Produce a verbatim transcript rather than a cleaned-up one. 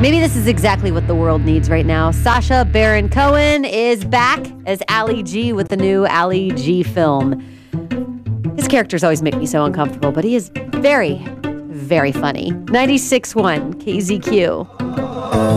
Maybe this is exactly what the world needs right now. Sacha Baron Cohen is back as Ali G with the new Ali G film. His characters always make me so uncomfortable, but he is very, very funny. ninety-six point one K Z Q.